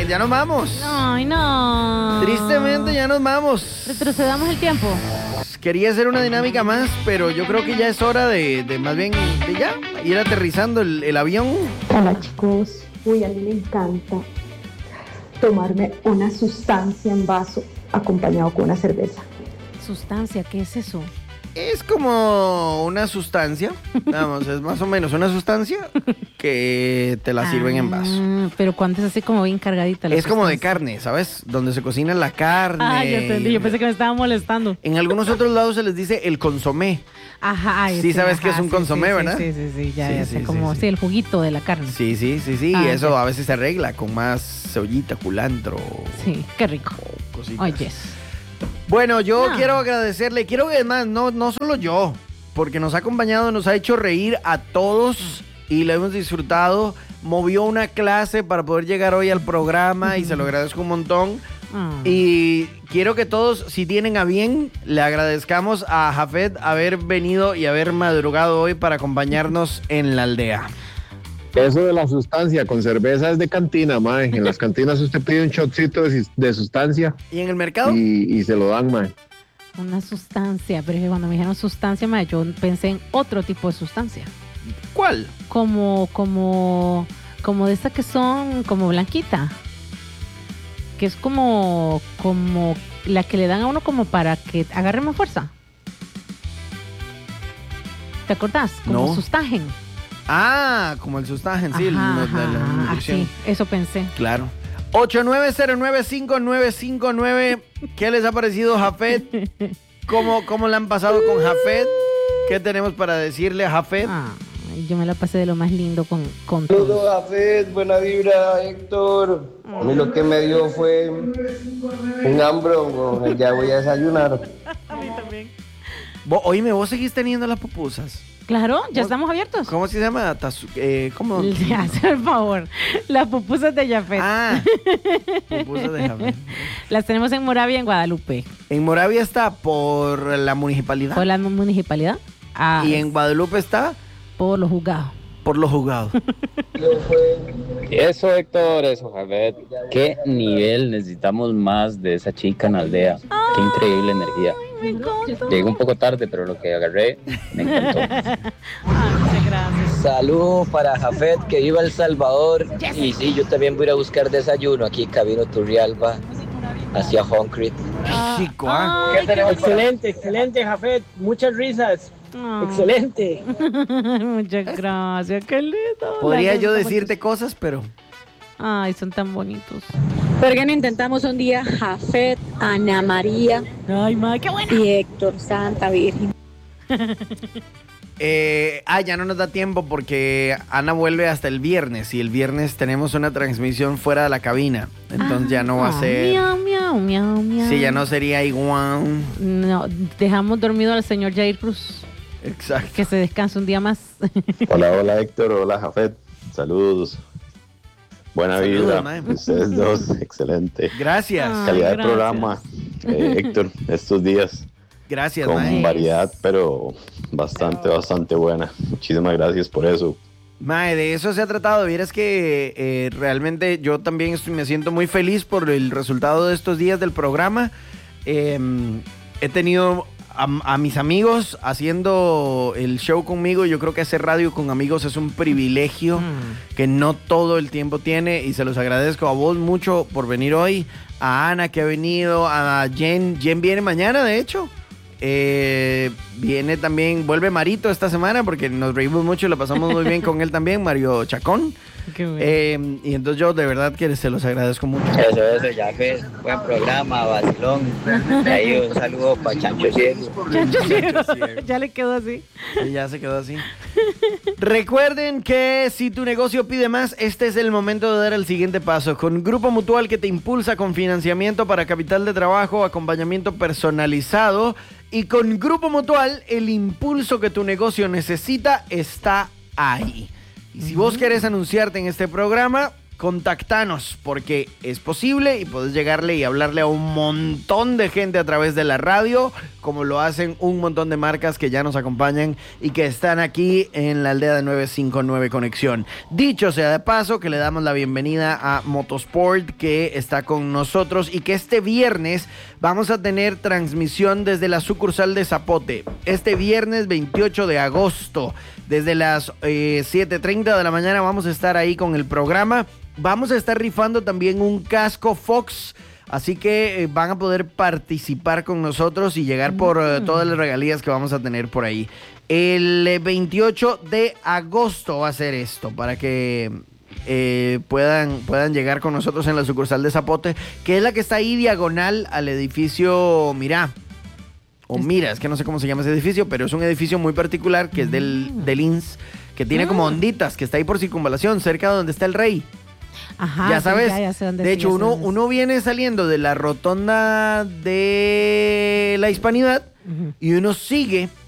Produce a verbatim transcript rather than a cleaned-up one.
ya nos vamos. Ay, no. Tristemente ya nos vamos. Retrocedamos el tiempo. Quería hacer una dinámica más, pero yo creo que ya es hora de, de más bien de ya ir aterrizando el, el avión. Hola chicos, uy, a mí me encanta tomarme una sustancia en vaso acompañado con una cerveza. Sustancia, ¿qué es eso? Es como una sustancia, vamos, es más o menos una sustancia que te la sirven ah, en vaso. Pero cuando es así como bien cargadita la Es como de sustancia. carne, ¿sabes? Donde se cocina la carne. Ah, ya entendí, yo pensé que me estaba molestando. En algunos otros lados se les dice el consomé. Ajá, Sí, sabes que es un sí, consomé, sí, ¿verdad? Sí, sí, sí, ya, Sí, ya sí, sé, sí, como, sí. sí, el juguito de la carne. Sí, sí, sí, sí, Ah, y eso ya. a veces se arregla con más cebollita, culantro. Sí, qué rico. o cositas. Oyes. Bueno, yo Ah. quiero agradecerle, quiero que además, no, no solo yo, porque nos ha acompañado, nos ha hecho reír a todos y lo hemos disfrutado. Movió una clase para poder llegar hoy al programa y se lo agradezco un montón. Ah. Y quiero que todos, si tienen a bien, le agradezcamos a Jafet haber venido y haber madrugado hoy para acompañarnos en la aldea. Eso de la sustancia con cerveza es de cantina, mae. En las cantinas usted pide un shotcito de, de sustancia ¿Y en el mercado? y, y se lo dan, mae. Una sustancia, pero es que cuando me dijeron sustancia, ma, yo pensé en otro tipo de sustancia. ¿Cuál? Como, como, como de esas que son como blanquita. Que es como, como la que le dan a uno como para que agarre más fuerza. ¿Te acordás? Como No. sustagen. Ah, como el sustagen, sí, el- Ajá, el- la, la ajá, nutrición. así, eso pensé. Claro. ocho nueve cero nueve cinco nueve cinco nueve. ¿Qué les ha parecido Jafet? ¿Cómo, ¿Cómo le han pasado con Jafet? ¿Qué tenemos para decirle a Jafet? Ah, yo me la pasé de lo más lindo con, con Saludos, todos. Jafet, buena vibra, Héctor. A mí lo que me dio fue un hambrón, ya voy a desayunar. Vos, oíme, ¿vos seguís teniendo las pupusas? Claro, ya ¿Cómo- estamos abiertos. ¿Cómo se llama? Tazu- eh, ¿Cómo? Le hace el favor. Las pupusas de Jafet. Ah, pupusas de Jafet. Las tenemos en Moravia, en Guadalupe. En Moravia está por la municipalidad. Por la municipalidad. Ah, Y en Guadalupe está por los juzgados. por los juzgados. Eso, Héctor, eso, Jafet. Qué nivel, necesitamos más de esa chica en la aldea. Qué increíble energía. Me encanta. Llegué un poco tarde, pero lo que agarré me encantó. Ah, muchas gracias. Saludos para Jafet, que viva El Salvador. Y sí, yo también voy a ir a buscar desayuno aquí, Camino Turrialba, hacia Concrete. Chico, ¿ah? Ay, qué Excelente, excelente, Jafet. Muchas risas. Ah. Excelente. Muchas gracias, qué lindo. Podría Las yo dos decirte cosas, pero... Ay, son tan bonitos. ¿Por qué no intentamos un día Jafet, Ana María Ay, ma, qué bueno. y Héctor, Santa Virgen? Eh, ah, ya no nos da tiempo porque Ana vuelve hasta el viernes y el viernes tenemos una transmisión fuera de la cabina. Entonces ya no va a ser... Miau, miau, miau, miau. Sí, ya no sería igual. No, dejamos dormido al señor Jair Cruz. Exacto. Que se descanse un día más. Hola, hola Héctor, hola Jafet. Saludos. Buena Saludos, vida. mae. Ustedes dos, excelente. Gracias. Ah. Calidad gracias. de programa, eh, Héctor, estos días. Gracias, Con mae. variedad, pero bastante, bastante buena. Muchísimas gracias por eso. Mae, de eso se ha tratado. Vieras que eh, realmente yo también estoy- me siento muy feliz por el resultado de estos días del programa. Eh, he tenido a, a mis amigos haciendo el show conmigo. Yo creo que hacer radio con amigos es un privilegio Mm. que no todo el tiempo tiene y se los agradezco a vos mucho por venir hoy, a Ana que ha venido, a Jen. Jen viene mañana, de hecho. Eh, viene también, vuelve Marito esta semana porque nos reímos mucho y lo pasamos muy bien con él también, Mario Chacón. Qué bueno. Eh, y entonces yo de verdad que se los agradezco mucho. Eso, eso, Jafet. Buen programa, vacilón. Y ahí un saludo para Chancho Ciego. Chancho ciego. Ya le quedó así. Y ya se quedó así. Recuerden que si tu negocio pide más, este es el momento de dar el siguiente paso. Con Grupo Mutual, que te impulsa con financiamiento para capital de trabajo, acompañamiento personalizado. Y con Grupo Mutual, el impulso que tu negocio necesita está ahí. Y si vos querés anunciarte en este programa, contactanos, porque es posible y puedes llegarle y hablarle a un montón de gente a través de la radio, como lo hacen un montón de marcas que ya nos acompañan y que están aquí en la aldea de nueve cinco nueve Conexión. Dicho sea de paso, que le damos la bienvenida a Motosport, que está con nosotros y que este viernes vamos a tener transmisión desde la sucursal de Zapote. Este viernes veintiocho de agosto, desde las eh, siete treinta de la mañana vamos a estar ahí con el programa. Vamos a estar rifando también un casco Fox, así que eh, van a poder participar con nosotros y llegar por eh, todas las regalías que vamos a tener por ahí. El eh, veintiocho de agosto va a ser esto, para que eh, puedan, puedan llegar con nosotros en la sucursal de Zapote, que es la que está ahí diagonal al edificio Mirá. O Mira, es que no sé cómo se llama ese edificio, pero es un edificio muy particular que es del, del I N S, que tiene como onditas, que está ahí por Circunvalación, cerca de donde está el Rey. Ajá, ya sabes, sí, ya, ya sé dónde de sí, hecho uno, uno viene saliendo de la rotonda de la Hispanidad uh-huh. y uno sigue